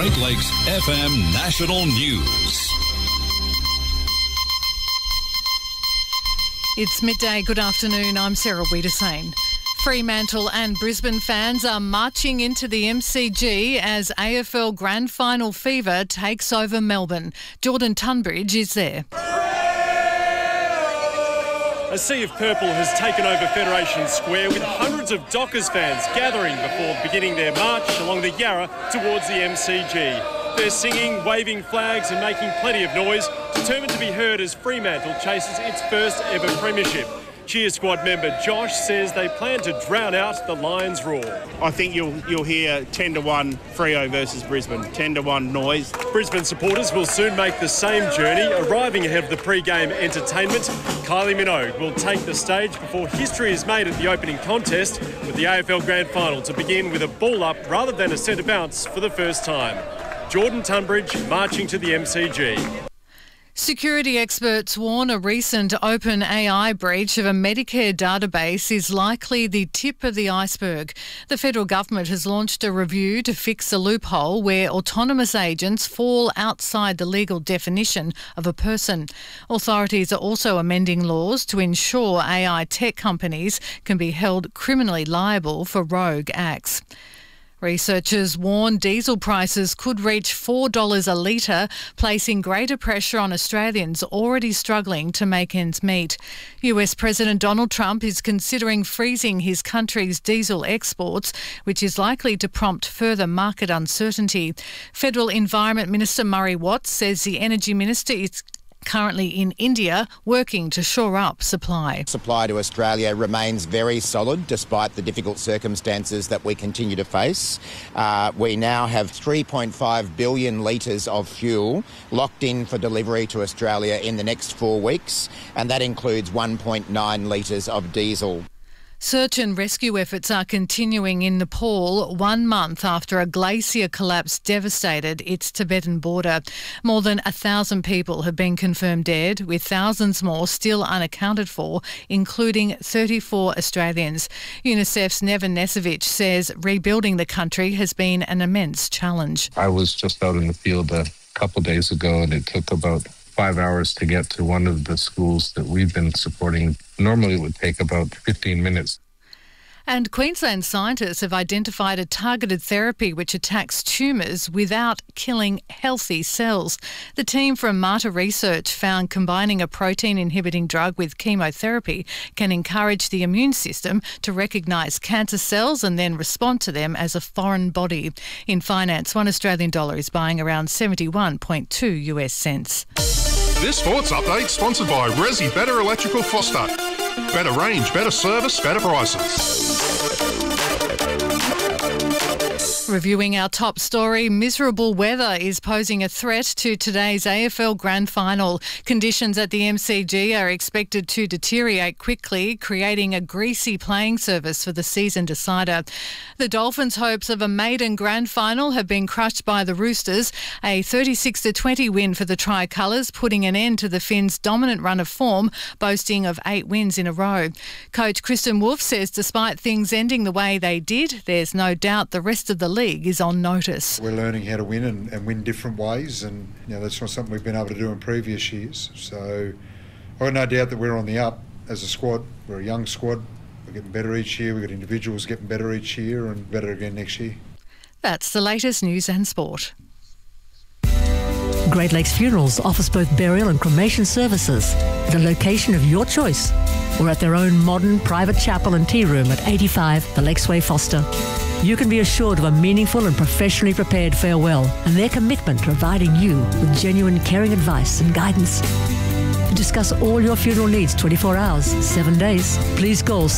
Great Lakes FM National News. It's midday. Good afternoon. I'm Sarah Wiedersane. Fremantle and Brisbane fans are marching into the MCG as AFL Grand Final fever takes over Melbourne. Jordan Tunbridge is there. A sea of purple has taken over Federation Square with hundreds of Dockers fans gathering before beginning their march along the Yarra towards the MCG. They're singing, waving flags and making plenty of noise, determined to be heard as Fremantle chases its first ever premiership. Cheer squad member Josh says they plan to drown out the Lions' roar. I think you'll hear 10-1 Freo versus Brisbane, 10-1 noise. Brisbane supporters will soon make the same journey, arriving ahead of the pre-game entertainment. Kylie Minogue will take the stage before history is made at the opening contest, with the AFL Grand Final to begin with a ball up rather than a centre bounce for the first time. Jordan Tunbridge marching to the MCG. Security experts warn a recent OpenAI breach of a Medicare database is likely the tip of the iceberg. The federal government has launched a review to fix a loophole where autonomous agents fall outside the legal definition of a person. Authorities are also amending laws to ensure AI tech companies can be held criminally liable for rogue acts. Researchers warn diesel prices could reach $4 a litre, placing greater pressure on Australians already struggling to make ends meet. US President Donald Trump is considering freezing his country's diesel exports, which is likely to prompt further market uncertainty. Federal Environment Minister Murray Watts says the Energy Minister is currently in India working to shore up supply. Supply to Australia remains very solid despite the difficult circumstances that we continue to face. We now have 3.5 billion litres of fuel locked in for delivery to Australia in the next 4 weeks, and that includes 1.9 litres of diesel. Search and rescue efforts are continuing in Nepal 1 month after a glacier collapse devastated its Tibetan border. More than 1,000 people have been confirmed dead, with thousands more still unaccounted for, including 34 Australians. UNICEF's Neven Nesevic says rebuilding the country has been an immense challenge. I was just out in the field a couple of days ago, and it took about 5 hours to get to one of the schools that we've been supporting. Normally it would take about 15 minutes. And Queensland scientists have identified a targeted therapy which attacks tumours without killing healthy cells. The team from Mater Research found combining a protein-inhibiting drug with chemotherapy can encourage the immune system to recognise cancer cells and then respond to them as a foreign body. In finance, $1 Australian is buying around 71.2 US cents. This sports update sponsored by Resi Better Electrical Foster. Better range, better service, better prices. Reviewing our top story, miserable weather is posing a threat to today's AFL Grand Final. Conditions at the MCG are expected to deteriorate quickly, creating a greasy playing surface for the season decider. The Dolphins' hopes of a maiden Grand Final have been crushed by the Roosters. A 36-20 win for the Tricolours, putting an end to the Finns' dominant run of form, boasting of 8 wins in a row. Coach Kristen Wolfe says despite things ending the way they did, there's no doubt the rest of the league is on notice. We're learning how to win and win different ways, and that's not something we've been able to do in previous years. So I've got no doubt that we're on the up as a squad. We're a young squad. We're getting better each year. We've got individuals getting better each year and better again next year. That's the latest news and sport. Great Lakes Funerals offers both burial and cremation services at a location of your choice or at their own modern private chapel and tea room at 85 The Lakesway, Foster. You can be assured of a meaningful and professionally prepared farewell and their commitment to providing you with genuine caring advice and guidance. To discuss all your funeral needs 24 hours, 7 days, please call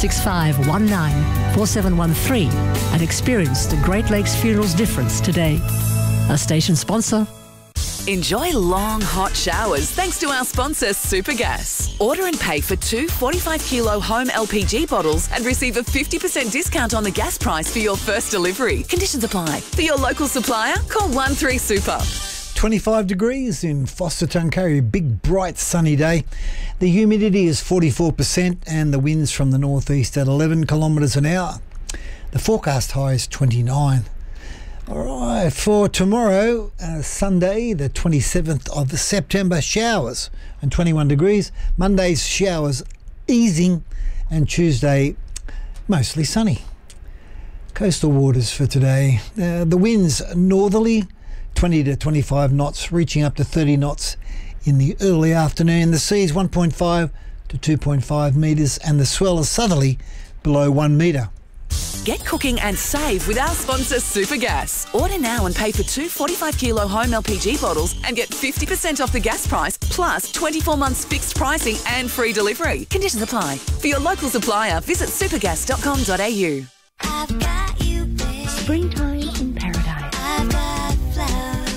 6519-4713 and experience the Great Lakes Funerals difference today. A station sponsor. Enjoy long, hot showers thanks to our sponsor, Supergas. Order and pay for 2 45-kilo home LPG bottles and receive a 50% discount on the gas price for your first delivery. Conditions apply. For your local supplier, call 13Super. 25 degrees in Foster Tuncurry, big bright sunny day. The humidity is 44% and the winds from the northeast at 11 kilometres an hour. The forecast high is 29. All right, So for tomorrow, Sunday, the 27th of September, showers and 21 degrees. Monday's showers easing, and Tuesday, mostly sunny. Coastal waters for today. The winds northerly, 20 to 25 knots, reaching up to 30 knots in the early afternoon. The sea's 1.5 to 2.5 metres, and the swell is southerly below 1 metre. Get cooking and save with our sponsor Supergas. Order now and pay for 2 45-kilo home LPG bottles and get 50% off the gas price, plus 24 months fixed pricing and free delivery. Conditions apply. For your local supplier, visit supergas.com.au. I've got you, babe. Springtime in paradise. I've got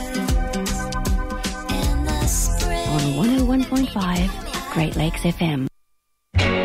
flowers in the spring. On 101.5 Great Lakes FM.